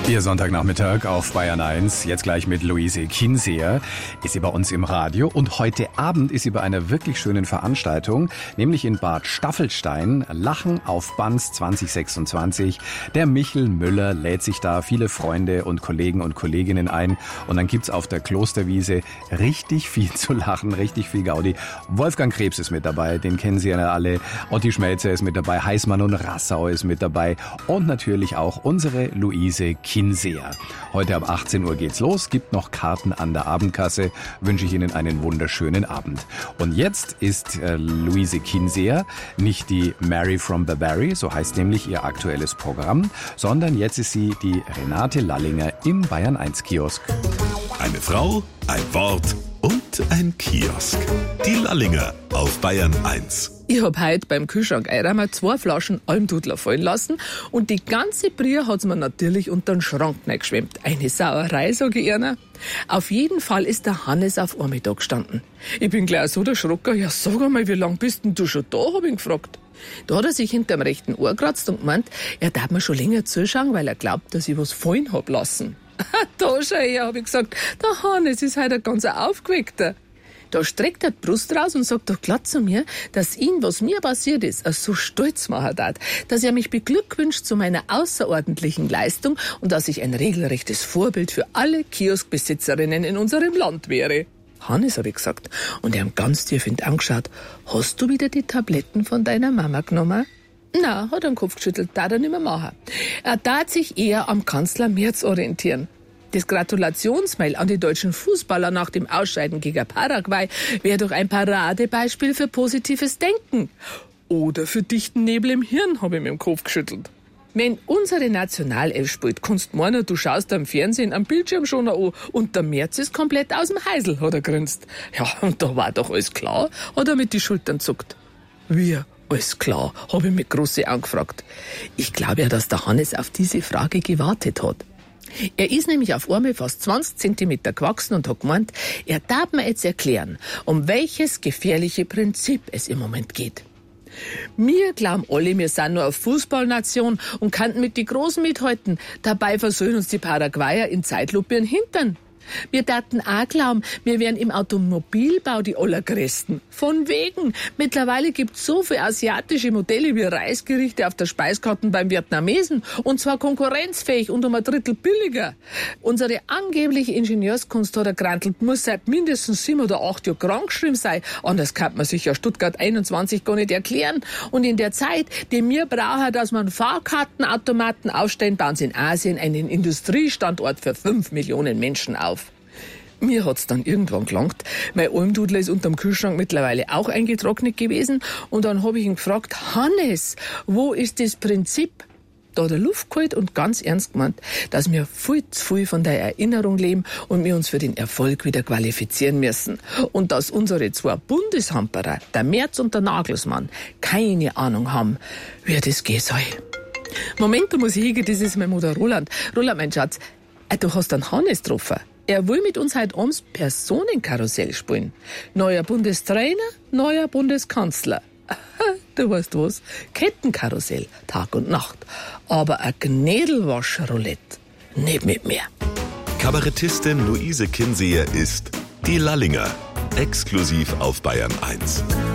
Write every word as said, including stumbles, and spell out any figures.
Ihr Sonntagnachmittag auf Bayern eins, jetzt gleich mit Luise Kinseher, ist sie bei uns im Radio und heute Abend ist sie bei einer wirklich schönen Veranstaltung, nämlich in Bad Staffelstein, Lachen auf Banz zwanzig sechsundzwanzig. Der Michel Müller lädt sich da viele Freunde und Kollegen und Kolleginnen ein und dann gibt's auf der Klosterwiese richtig viel zu lachen, richtig viel Gaudi. Wolfgang Krebs ist mit dabei, den kennen Sie ja alle, Otti Schmelzer ist mit dabei, Heißmann und Rassau ist mit dabei und natürlich auch unsere Luise Kinseher. Heute ab achtzehn Uhr geht's los, gibt noch Karten an der Abendkasse, wünsche ich Ihnen einen wunderschönen Abend. Und jetzt ist äh, Luise Kinseher nicht die Mary from Bavaria, so heißt nämlich ihr aktuelles Programm, sondern jetzt ist sie die Renate Lallinger im Bayern eins Kiosk. Eine Frau, ein Wort und ein Kiosk. Die Lallinger auf Bayern eins. Ich hab heute beim Kühlschrank einmal zwei Flaschen Almdudler fallen lassen und die ganze Brühe hat's mir natürlich unter den Schrank reingeschwemmt. Eine Sauerei, sag ich Ihnen. Auf jeden Fall ist der Hannes auf einmal da gestanden. Ich bin gleich so erschrocken. Ja, sag einmal, wie lang bist denn du schon da, hab ich ihn gefragt. Da hat er sich hinterm rechten Ohr gekratzt und gemeint, er darf mir schon länger zuschauen, weil er glaubt, dass ich was fallen hab lassen. Da schau her, hab ich gesagt, der Hannes ist heute ein ganz aufgeweckter. Da streckt er die Brust raus und sagt doch glatt zu mir, dass ihn, was mir passiert ist, so stolz machen darf, dass er mich beglückwünscht zu meiner außerordentlichen Leistung und dass ich ein regelrechtes Vorbild für alle Kioskbesitzerinnen in unserem Land wäre. Hannes, hab ich gesagt, und er hat ganz tief in die Augen geschaut, hast du wieder die Tabletten von deiner Mama genommen? Na, hat er den Kopf geschüttelt, darf er nicht mehr machen. Er darf sich eher am Kanzler Merz orientieren. Das Gratulationsmail an die deutschen Fußballer nach dem Ausscheiden gegen Paraguay wäre doch ein Paradebeispiel für positives Denken. Oder für dichten Nebel im Hirn, habe ich mir im Kopf geschüttelt. Wenn unsere Nationalelf spielt, kannst du meinen, du schaust am Fernsehen am Bildschirm schon an und der Merz ist komplett aus dem Heisel, hat er grinst. Ja, und da war doch alles klar, hat er mit die Schultern zuckt. Wie? Alles klar, habe ich mit große Augen gefragt. Ich glaube ja, dass der Hannes auf diese Frage gewartet hat. Er ist nämlich auf einmal fast zwanzig Zentimeter gewachsen und hat gemeint, er darf mir jetzt erklären, um welches gefährliche Prinzip es im Moment geht. Wir glauben alle, wir sind nur eine Fußballnation und könnten mit die Großen mithalten. Dabei versöhnen uns die Paraguayer in Zeitlupe ihren Hintern. Wir dachten auch glauben, wir wären im Automobilbau die Allergrößten. Von wegen. Mittlerweile gibt's so viele asiatische Modelle wie Reisgerichte auf der Speiskarte beim Vietnamesen. Und zwar konkurrenzfähig und um ein Drittel billiger. Unsere angebliche Ingenieurskunst hat ergrantelt, muss seit mindestens sieben oder acht Jahren krankgeschrieben sein. Anders kann man sich ja Stuttgart einundzwanzig gar nicht erklären. Und in der Zeit, die wir brauchen, dass man Fahrkartenautomaten aufstellen, bauen sie in Asien einen Industriestandort für fünf Millionen Menschen auf. Mir hat's dann irgendwann gelangt. Mein Almdudler ist unterm Kühlschrank mittlerweile auch eingetrocknet gewesen. Und dann habe ich ihn gefragt, Hannes, wo ist das Prinzip? Da hat er Luft geholt und ganz ernst gemeint, dass wir viel zu viel von der Erinnerung leben und wir uns für den Erfolg wieder qualifizieren müssen. Und dass unsere zwei Bundeshamperer, der Merz und der Nagelsmann, keine Ahnung haben, wie das gehen soll. Moment, da muss ich hingehen, das ist mein Mutter Roland. Roland, mein Schatz, du hast einen Hannes getroffen. Er will mit uns heute abends Personenkarussell spielen. Neuer Bundestrainer, neuer Bundeskanzler. Du weißt was? Kettenkarussell, Tag und Nacht. Aber ein Gnädelwasch-Roulette, nicht mit mir. Kabarettistin Luise Kinseher ist die Lallinger. Exklusiv auf Bayern eins.